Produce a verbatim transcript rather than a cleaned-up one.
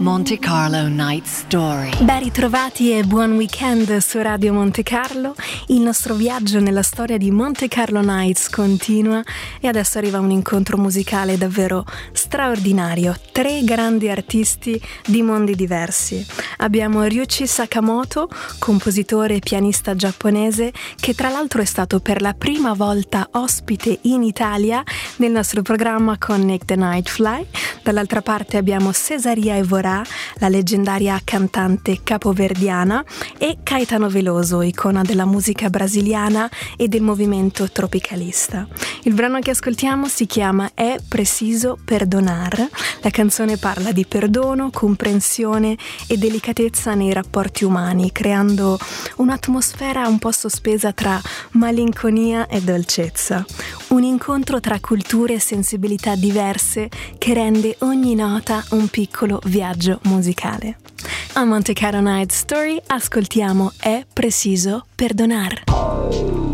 Monte Carlo Night Story. Ben ritrovati e buon weekend su Radio Monte Carlo. Il nostro viaggio nella storia di Monte Carlo Nights continua e adesso arriva un incontro musicale davvero straordinario. Tre grandi artisti di mondi diversi. Abbiamo Ryuichi Sakamoto, compositore e pianista giapponese, che tra l'altro è stato per la prima volta ospite in Italia nel nostro programma con Nick the Nightfly. Dall'altra parte abbiamo Cesaria Evora, la leggendaria cantante capoverdiana, e Caetano Veloso, icona della musica brasiliana e del movimento tropicalista. Il brano che ascoltiamo si chiama É Preciso Perdonar. La canzone parla di perdono, comprensione e delicatezza nei rapporti umani, creando un'atmosfera un po' sospesa tra malinconia e dolcezza. Un incontro tra culture e sensibilità diverse che rende ogni nota un piccolo viaggio musicale. A Monte Carlo Night Story ascoltiamo É Preciso Perdonar.